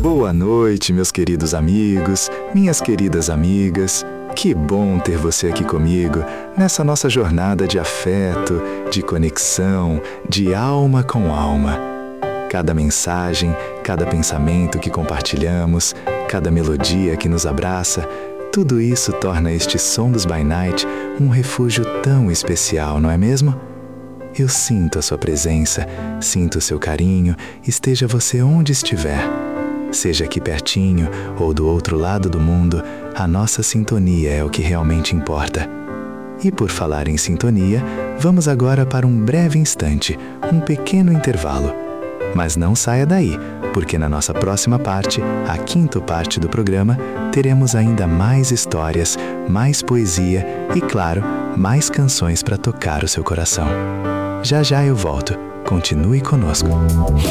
Boa noite, meus queridos amigos, minhas queridas amigas. Que bom ter você aqui comigo nessa nossa jornada de afeto, de conexão, de alma com alma. Cada mensagem, cada pensamento que compartilhamos, cada melodia que nos abraça, tudo isso torna este Som dos By Night um refúgio tão especial, não é mesmo? Eu sinto a sua presença, sinto o seu carinho, esteja você onde estiver. Seja aqui pertinho ou do outro lado do mundo, a nossa sintonia é o que realmente importa. E por falar em sintonia, vamos agora para um breve instante, um pequeno intervalo. Mas não saia daí, porque na nossa próxima parte, a quinta parte do programa, teremos ainda mais histórias, mais poesia e, claro, mais canções para tocar o seu coração. Já já eu volto. Continue conosco.